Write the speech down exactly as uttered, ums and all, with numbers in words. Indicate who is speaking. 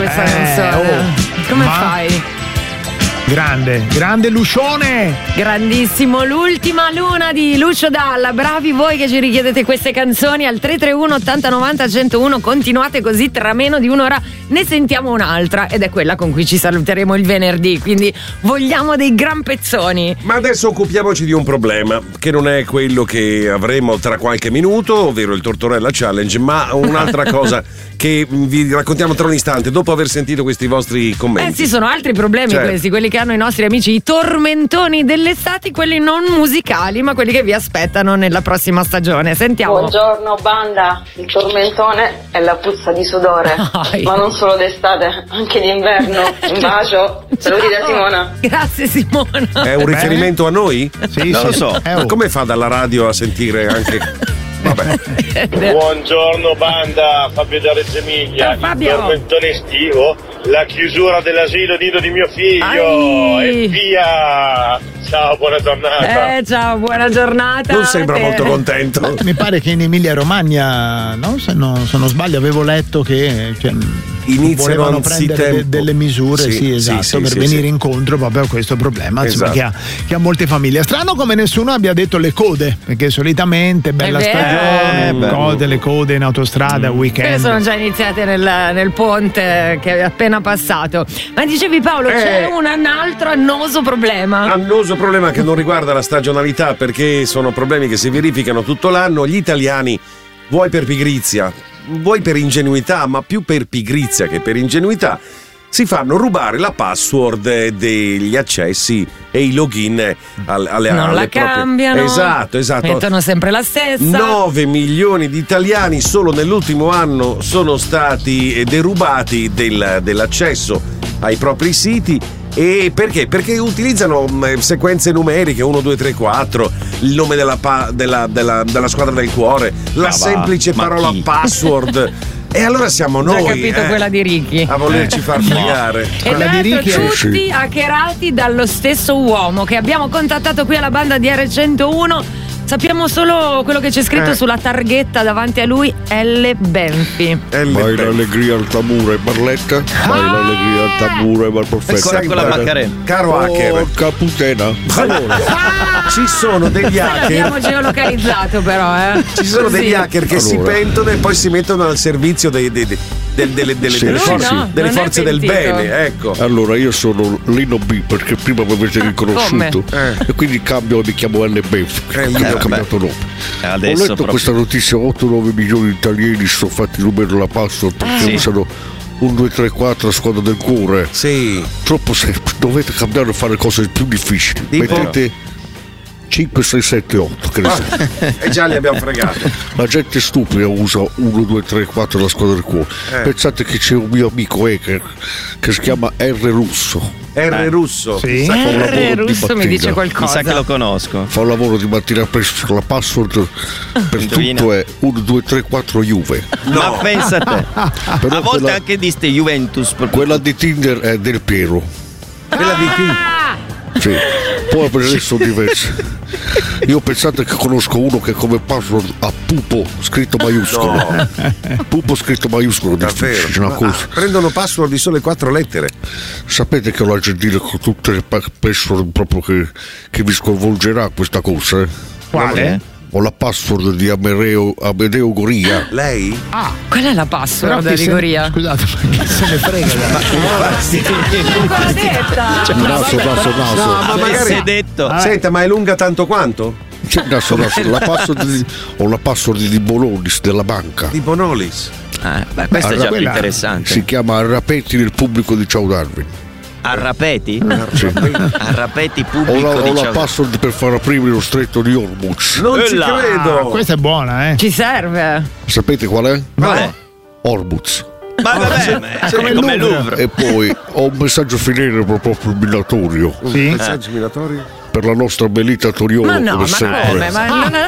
Speaker 1: questa
Speaker 2: Eh,
Speaker 1: canzone.
Speaker 2: oh,
Speaker 1: Come
Speaker 2: ma-
Speaker 1: fai?
Speaker 2: Grande, grande Lucione!
Speaker 1: Grandissimo, l'ultima luna di Lucio Dalla. Bravi voi che ci richiedete queste canzoni al tre tre uno ottanta novanta centouno. Continuate così, tra meno di un'ora ne sentiamo un'altra ed è quella con cui ci saluteremo il venerdì. Quindi vogliamo dei gran pezzoni.
Speaker 3: Ma adesso occupiamoci di un problema che non è quello che avremo tra qualche minuto, ovvero il Tortorella Challenge, ma un'altra cosa che vi raccontiamo tra un istante dopo aver sentito questi vostri commenti.
Speaker 1: Eh sì, sono altri problemi
Speaker 3: Certo.
Speaker 1: questi, quelli che hanno i nostri amici, i tormentoni dell'estate, quelli non musicali, ma quelli che vi aspettano nella prossima stagione. Sentiamo.
Speaker 4: Buongiorno banda, il tormentone è la puzza di sudore,
Speaker 1: Ai.
Speaker 4: ma non solo d'estate, anche d'inverno. Un bacio, saluti da Simona.
Speaker 1: Grazie Simona.
Speaker 3: È un riferimento a noi?
Speaker 2: Sì,
Speaker 5: Non
Speaker 2: sì.
Speaker 5: lo so.
Speaker 2: Eh,
Speaker 3: Ma
Speaker 2: oh.
Speaker 3: come fa dalla radio a sentire anche... Vabbè.
Speaker 6: Buongiorno banda, Fabio da Reggio Emilia.
Speaker 1: Ciao, Fabio.
Speaker 6: Il tormentone estivo, la chiusura dell'asilo nido di mio figlio.
Speaker 1: Ai.
Speaker 6: E via. Ciao, buona giornata.
Speaker 1: Eh ciao, buona giornata.
Speaker 3: Non sembra
Speaker 1: Eh,
Speaker 3: molto contento.
Speaker 2: Mi pare che in Emilia Romagna, no? Se, no, se non sbaglio, avevo letto che cioè,
Speaker 3: Iniziano
Speaker 2: volevano prendere de-
Speaker 3: anzitempo.
Speaker 2: delle misure, sì,
Speaker 3: Sì,
Speaker 2: esatto,
Speaker 3: sì, sì,
Speaker 2: per
Speaker 3: sì,
Speaker 2: venire
Speaker 3: sì.
Speaker 2: incontro proprio a questo problema insomma,
Speaker 3: Esatto.
Speaker 2: che, ha, che ha molte famiglie. Strano come nessuno abbia detto le code, perché solitamente bella
Speaker 1: È vero.
Speaker 2: stagione,
Speaker 5: Eh,
Speaker 2: code, le code in autostrada,
Speaker 1: Quelle
Speaker 2: weekend.
Speaker 1: sono già iniziate nel, nel ponte che è appena passato. Ma dicevi Paolo,
Speaker 3: Eh.
Speaker 1: c'è un, un altro annoso problema.
Speaker 3: Annoso problema che non riguarda la stagionalità, perché sono problemi che si verificano tutto l'anno. Gli italiani, vuoi per pigrizia, vuoi per ingenuità, ma più per pigrizia che per ingenuità, si fanno rubare la password degli accessi e i login al- alle
Speaker 1: Non
Speaker 3: alle
Speaker 1: la
Speaker 3: proprie-
Speaker 1: cambiano.
Speaker 3: Esatto, esatto.
Speaker 1: Mettono sempre la stessa.
Speaker 3: nove milioni di italiani solo nell'ultimo anno sono stati derubati del- dell'accesso ai propri siti. E perché? Perché utilizzano mh, sequenze numeriche uno, due, tre, quattro, il nome della, pa- della, della, della squadra del cuore, la
Speaker 5: va,
Speaker 3: semplice
Speaker 5: ma
Speaker 3: parola
Speaker 5: chi?
Speaker 3: password. E allora siamo
Speaker 1: Già
Speaker 3: noi
Speaker 1: capito
Speaker 3: eh,
Speaker 1: quella di Ricky.
Speaker 3: a volerci far fregare.
Speaker 1: E
Speaker 2: Quella
Speaker 1: tra
Speaker 2: di
Speaker 1: l'altro
Speaker 2: Ricky è-
Speaker 1: tutti hackerati dallo stesso uomo che abbiamo contattato qui alla banda di R centouno. Sappiamo solo quello che c'è scritto
Speaker 3: Eh.
Speaker 1: sulla targhetta davanti a lui, L. Benfi.
Speaker 3: L-
Speaker 7: Vai l'allegria al tamuro e Barletta, vai l'allegria al tamuro e Barpofetta.
Speaker 5: Ancora con la Macarena.
Speaker 3: Caro hacker,
Speaker 7: Porca puttana.
Speaker 3: allora, ci sono degli
Speaker 1: Poi l'abbiamo
Speaker 3: hacker.
Speaker 1: geolocalizzato però, eh.
Speaker 3: Ci sono
Speaker 1: Così.
Speaker 3: degli hacker che si
Speaker 7: Allora.
Speaker 3: pentono e poi si mettono al servizio dei, dei- dei- del- delle, delle-
Speaker 7: Sì,
Speaker 3: delle
Speaker 7: lui
Speaker 3: forze,
Speaker 1: no,
Speaker 3: delle
Speaker 1: non è
Speaker 3: forze del
Speaker 1: pentito.
Speaker 3: bene, ecco.
Speaker 7: Allora io sono Lino B perché prima mi avete riconosciuto
Speaker 3: come?
Speaker 7: e quindi cambio e mi chiamo L B
Speaker 3: Eh,
Speaker 7: quindi
Speaker 3: eh,
Speaker 7: ho cambiato nome.
Speaker 5: Adesso
Speaker 7: Ho letto
Speaker 5: proprio.
Speaker 7: questa notizia, otto nove milioni di italiani si sono fatti rubare la password perché
Speaker 5: Sì.
Speaker 7: usano un due tre quattro a squadra del cuore.
Speaker 3: Sì.
Speaker 7: Troppo semplice, dovete cambiare e fare cose più difficili.
Speaker 3: Tipo?
Speaker 7: Mettete cinque sei sette otto che ne so.
Speaker 3: E già li abbiamo fregati.
Speaker 7: La gente stupida usa uno due tre quattro la squadra del cuore.
Speaker 3: Eh.
Speaker 7: Pensate che c'è un mio amico hacker che si chiama R Russo.
Speaker 3: R Russo.
Speaker 2: Sì.
Speaker 7: Sa- fa un
Speaker 1: R.
Speaker 7: lavoro di
Speaker 1: Russo mi
Speaker 7: mattina.
Speaker 1: dice
Speaker 5: Mi
Speaker 1: qualcosa.
Speaker 5: sa che lo conosco.
Speaker 7: Fa un lavoro di mattina presto. La password per
Speaker 5: Indovina.
Speaker 7: tutto è uno due tre quattro Juve.
Speaker 5: Ma pensa a te.
Speaker 7: Però
Speaker 5: A volte
Speaker 7: quella,
Speaker 5: anche diste Juventus. per-
Speaker 7: quella di Tinder è del Piero.
Speaker 3: Quella di chi?
Speaker 1: Ah!
Speaker 7: Sì. Poi per adesso sono diverse. Io pensate che conosco uno che come password ha pupo scritto maiuscolo.
Speaker 3: No.
Speaker 7: Pupo scritto maiuscolo,
Speaker 3: Davvero?
Speaker 7: difficile, una
Speaker 3: Ma,
Speaker 7: cosa.
Speaker 3: ah, prendono password di sole quattro lettere.
Speaker 7: Sapete che ho la gentile con tutte le pa- password proprio che, che vi sconvolgerà questa cosa? Eh?
Speaker 5: Quale?
Speaker 7: Ho la password di Amedeo, Amedeo Goria.
Speaker 3: Lei?
Speaker 1: Qual è la
Speaker 2: Però
Speaker 1: password
Speaker 2: chi
Speaker 1: di
Speaker 2: se-
Speaker 1: Goria?
Speaker 2: Scusate, ma chi se ne frega?
Speaker 1: Non l'ha detta.
Speaker 7: Naso, naso, naso.
Speaker 3: No, ma
Speaker 5: Avesse
Speaker 3: magari.
Speaker 5: detto.
Speaker 3: Senta, ma è lunga tanto quanto?
Speaker 7: C'è naso, naso. La password di, ho la password di Bolonis della banca.
Speaker 3: Di Bonolis.
Speaker 5: Ah, beh, questo è già più
Speaker 2: quella-
Speaker 5: interessante.
Speaker 7: Si chiama Arrapetti del pubblico di Ciao Darwin.
Speaker 5: Arrapeti?
Speaker 7: Sì.
Speaker 5: Arrapeti
Speaker 7: Ho la,
Speaker 5: pubblico
Speaker 7: ho la
Speaker 5: diciamo.
Speaker 7: password per far aprire lo stretto di Hormuz.
Speaker 3: Non ci
Speaker 5: Quella.
Speaker 3: credo.
Speaker 2: Questa è buona, eh?
Speaker 1: Ci serve.
Speaker 7: Sapete qual è?
Speaker 5: Qual è?
Speaker 7: Hormuz.
Speaker 5: Ma vabbè, ma è come,
Speaker 2: come
Speaker 5: il
Speaker 2: Louvre.
Speaker 5: Louvre.
Speaker 7: E poi ho un messaggio finale proprio minatorio
Speaker 2: Sì.
Speaker 3: Messaggi minatori?
Speaker 7: per la nostra Melita Toriolo,
Speaker 1: Ma no,
Speaker 7: come
Speaker 1: ma
Speaker 7: sempre.
Speaker 1: come? Ma non,